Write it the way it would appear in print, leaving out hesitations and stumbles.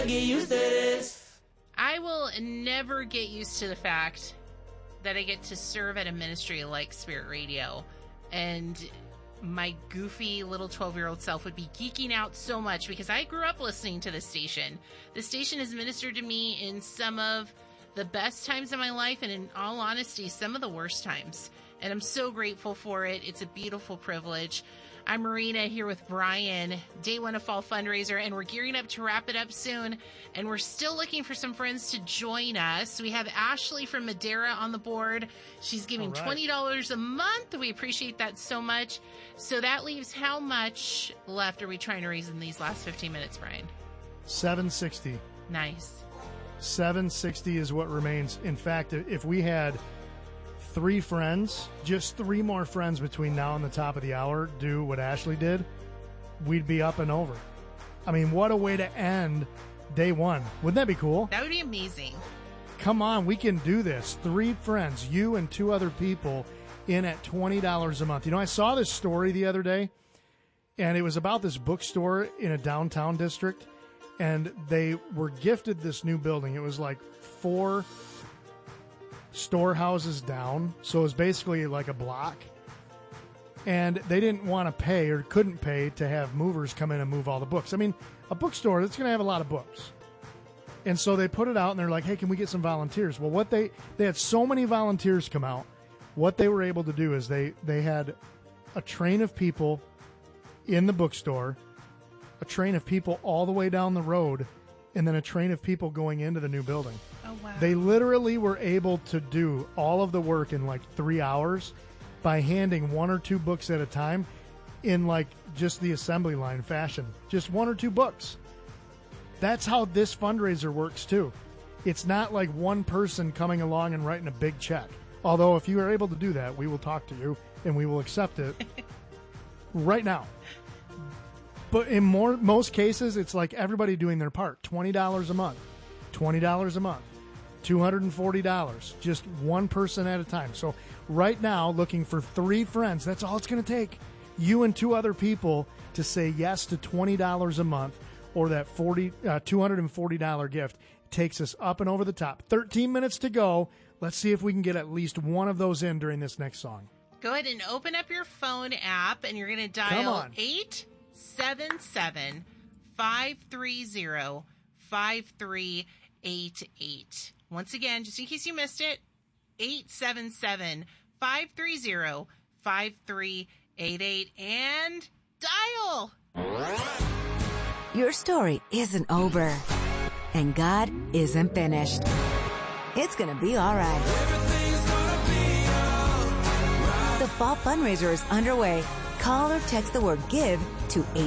Get used to this. I will never get used to the fact that I get to serve at a ministry like Spirit Radio, and my goofy little 12-year-old self would be geeking out so much because I grew up listening to this station. The station has ministered to me in some of the best times of my life, and in all honesty, some of the worst times. And I'm so grateful for it. It's a beautiful privilege. I'm Marina here with Brian, Day 1 of Fall Fundraiser, and we're gearing up to wrap it up soon. And we're still looking for some friends to join us. We have Ashley from Madera on the board. She's giving $20 a month. We appreciate that so much. So that leaves how much left are we trying to raise in these last 15 minutes, Brian? $760. Nice. $760 is what remains. In fact, if we had 3 friends, just 3 more friends between now and the top of the hour do what Ashley did, we'd be up and over. I mean, what a way to end day 1. Wouldn't that be cool? That would be amazing. Come on, we can do this. 3 friends, you and 2 other people, in at $20 a month. You know, I saw this story the other day, and it was about this bookstore in a downtown district, and they were gifted this new building. It was like 4 storehouses down, so it was basically like a block, and they didn't want to pay or couldn't pay to have movers come in and move all the books. I mean, a bookstore that's going to have a lot of books, and so they put it out, and they're like, hey, can we get some volunteers? Well, what they had so many volunteers come out. What they were able to do is they had a train of people in the bookstore, a train of people all the way down the road, and then a train of people going into the new building. Oh, wow. They literally were able to do all of the work in like 3 hours by handing 1 or 2 books at a time in like just the assembly line fashion. Just 1 or 2 books. That's how this fundraiser works too. It's not like one person coming along and writing a big check. Although if you are able to do that, we will talk to you and we will accept it right now. But in most cases, it's like everybody doing their part. $20 a month, $20 a month, $240, just one person at a time. So right now, looking for 3 friends. That's all it's going to take. You and 2 other people to say yes to $20 a month, or that $240 gift takes us up and over the top. 13 minutes to go. Let's see if we can get at least one of those in during this next song. Go ahead and open up your phone app, and you're going to dial 877-530-5388. Once again, just in case you missed it, 877-530-5388, and dial. Your story isn't over, and God isn't finished. It's going to be all right. The fall fundraiser is underway. Call or text the word GIVE to